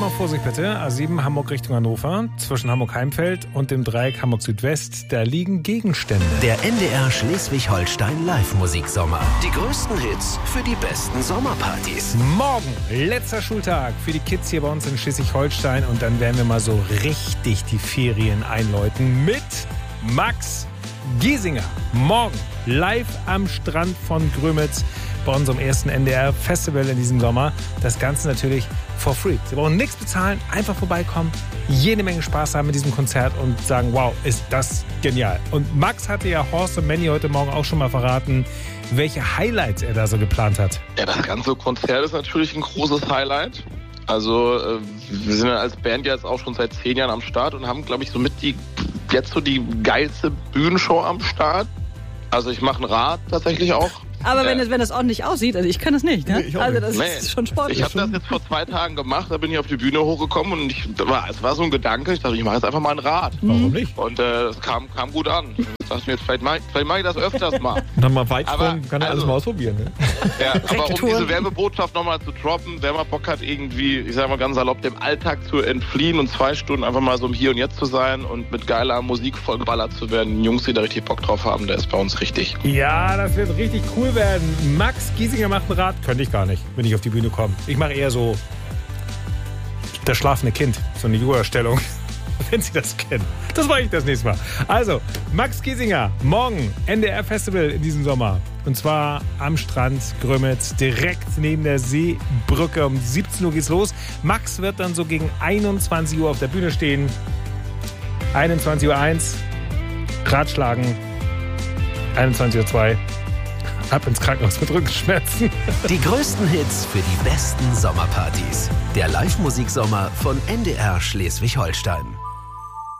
Einmal Vorsicht bitte. A7 Hamburg Richtung Hannover. Zwischen Hamburg-Heimfeld und dem Dreieck Hamburg-Südwest. Da liegen Gegenstände. Der NDR Schleswig-Holstein Live-Musiksommer. Die größten Hits für die besten Sommerpartys. Morgen, letzter Schultag für die Kids hier bei uns in Schleswig-Holstein. Und dann werden wir mal so richtig die Ferien einläuten mit Max Giesinger. Morgen live am Strand von Grömitz bei unserem ersten NDR-Festival in diesem Sommer. Das Ganze natürlich for free. Sie brauchen nichts bezahlen, einfach vorbeikommen, jede Menge Spaß haben mit diesem Konzert und sagen, wow, ist das genial. Und Max hatte ja Horst und Manny heute Morgen auch schon mal verraten, welche Highlights er da so geplant hat. Ja, das ganze Konzert ist natürlich ein großes Highlight. Also wir sind ja als Band jetzt auch schon seit 10 Jahren am Start und haben, glaube ich, die geilste Bühnenshow am Start. Also ich mache ein Rad tatsächlich auch. Aber wenn das ordentlich aussieht, also ich kann das nicht, ne? Nee, also das ist schon sportlich. Ich habe das jetzt vor 2 Tagen gemacht, da bin ich auf die Bühne hochgekommen und es war so ein Gedanke, ich dachte, ich mache jetzt einfach mal ein Rad. Warum nicht? Und es kam gut an. Ich dachte mir, vielleicht mach ich das öfters mal. Dann mal Weitsprung, kann er alles mal ausprobieren. Ne? Ja, aber um diese Werbebotschaft nochmal zu droppen, wer mal Bock hat, irgendwie, ich sag mal ganz salopp, dem Alltag zu entfliehen und 2 Stunden einfach mal so im Hier und Jetzt zu sein und mit geiler Musik vollgeballert zu werden. Jungs, die da richtig Bock drauf haben, der ist bei uns richtig. Ja, das wird richtig cool werden. Max Giesinger macht ein Rad, könnte ich gar nicht, wenn ich auf die Bühne komme. Ich mache eher so das schlafende Kind, so eine Yoga-Stellung, wenn Sie das kennen. Das mache ich das nächste Mal. Also, Max Giesinger, morgen NDR-Festival in diesem Sommer. Und zwar am Strand Grömitz, direkt neben der Seebrücke. Um 17 Uhr geht's los. Max wird dann so gegen 21 Uhr auf der Bühne stehen. 21:01 Uhr Ratschlagen. 21:02 Uhr ab ins Krankenhaus mit Rückenschmerzen. Die größten Hits für die besten Sommerpartys. Der Live-Musiksommer von NDR Schleswig-Holstein.